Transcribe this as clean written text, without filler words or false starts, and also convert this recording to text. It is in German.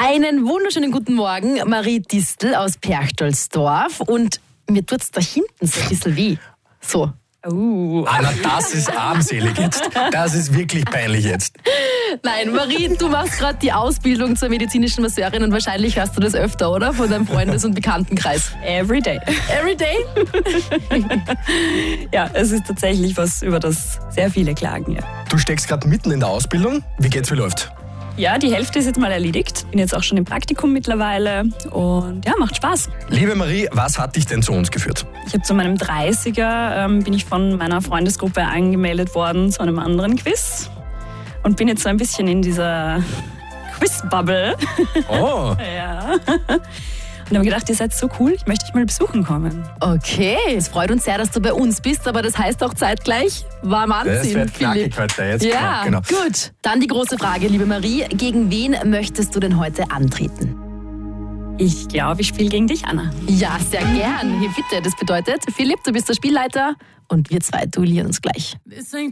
Einen wunderschönen guten Morgen, Marie Distel aus Perchtoldsdorf. Und mir tut's da hinten so ein bisschen weh. So. Anna, das ist armselig jetzt. Das ist wirklich peinlich jetzt. Nein, Marie, du machst gerade die Ausbildung zur medizinischen Masseurin und wahrscheinlich hörst du das öfter, oder? Von deinem Freundes- und Bekanntenkreis. Every day. Every day? Ja, es ist tatsächlich was, über das sehr viele klagen, ja. Du steckst gerade mitten in der Ausbildung. Wie geht's, wie läuft? Ja, die Hälfte ist jetzt mal erledigt. Bin jetzt auch schon im Praktikum mittlerweile und ja, macht Spaß. Liebe Marie, was hat dich denn zu uns geführt? Ich habe zu meinem 30er bin ich von meiner Freundesgruppe angemeldet worden zu einem anderen Quiz und bin jetzt so ein bisschen in dieser Quiz-Bubble. Oh. Ja. Und habe gedacht, ihr seid so cool, ich möchte euch mal besuchen kommen. Okay, es freut uns sehr, dass du bei uns bist, aber das heißt auch zeitgleich warm anziehen, Das wird Philipp. knackig heute jetzt. Ja, Genau. gut. Dann die große Frage, liebe Marie. Gegen wen möchtest du denn heute antreten? Ich glaube, ich spiele gegen dich, Anna. Ja, sehr gern. Hier bitte. Das bedeutet, Philipp, du bist der Spielleiter und wir zwei duellieren uns gleich. This ain't